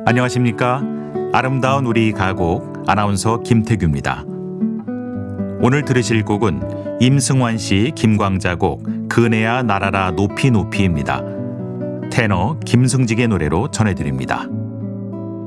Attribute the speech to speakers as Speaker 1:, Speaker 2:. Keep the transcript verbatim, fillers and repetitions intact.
Speaker 1: 안녕하십니까? 아름다운 우리 가곡 아나운서 김태규입니다. 오늘 들으실 곡은 임승환 씨, 김광자 곡 그네야 날아라 높이 높이입니다. 테너 김승직의 노래로 전해드립니다.